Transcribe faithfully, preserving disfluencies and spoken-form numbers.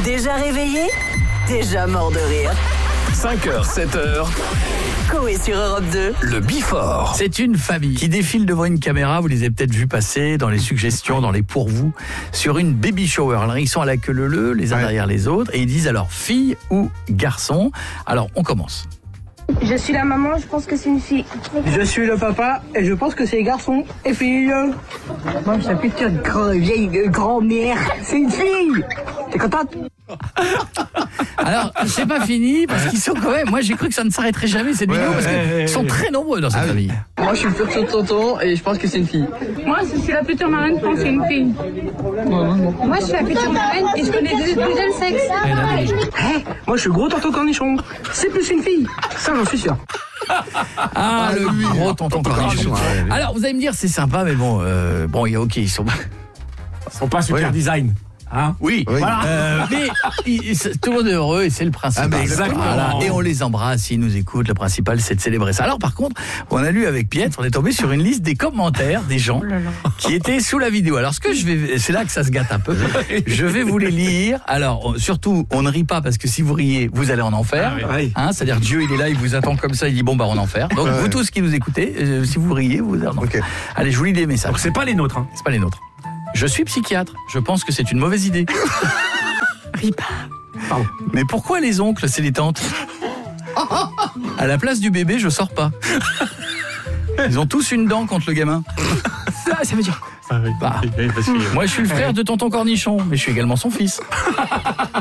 Déjà réveillé? Déjà mort de rire. cinq heures, sept heures. Coé sur Europe deux. Le Before. C'est une famille qui défile devant une caméra. Vous les avez peut-être vus passer dans les suggestions, dans les pour vous, sur une baby shower. Alors, ils sont à la queue leu-leu, les uns ouais. derrière les autres, et ils disent alors fille ou garçon. Alors, on commence. Je suis la maman, je pense que c'est une fille. Je suis le papa et je pense que c'est garçon et fille. Moi, ça putain de grand, vieille de grand-mère. C'est une fille. T'es contente? Alors, c'est pas fini parce qu'ils sont quand même. Moi, j'ai cru que ça ne s'arrêterait jamais cette ouais, vidéo parce qu'ils ouais, ouais, sont ouais. très nombreux dans cette ah, famille. Moi, je suis le futur tonton et je pense que c'est une fille. Moi, je suis la future marraine, je pense que c'est une fille. Moi, je suis la future marraine et je connais déjà le sexe. Hey, moi, je suis gros tonton cornichon. C'est plus une fille. Ça, j'en suis sûr. Ah, le oui, gros tonton cornichon. Ouais, alors, vous allez me dire, c'est sympa, mais bon, euh, bon, il y a ok, ils sont. Ils sont pas super oui. design. Hein oui, oui. Voilà. Euh, mais il, tout le monde est heureux et c'est le principal. Ah, exactement. Voilà. Et on les embrasse, ils nous écoutent. Le principal, c'est de célébrer ça. Alors, par contre, on a lu avec Pietre, on est tombé sur une liste des commentaires des gens oh qui étaient sous la vidéo. Alors, ce que je vais, c'est là que ça se gâte un peu. Je vais vous les lire. Alors, surtout, on ne rit pas parce que si vous riez, vous allez en enfer. Ah, oui. Hein, c'est-à-dire Dieu, il est là, il vous attend comme ça, il dit bon bah en enfer. Donc, ouais. vous tous qui nous écoutez, euh, si vous riez, vous allez en enfer. Okay. Allez, je vous lis des messages. Donc, c'est pas les nôtres. Hein. C'est pas les nôtres. Je suis psychiatre, je pense que c'est une mauvaise idée. Pardon. Mais pourquoi les oncles, c'est les tantes? À la place du bébé, je sors pas. Ils ont tous une dent contre le gamin. Ça, ça veut dire quoi? Bah, moi, je suis le frère de tonton Cornichon, mais je suis également son fils.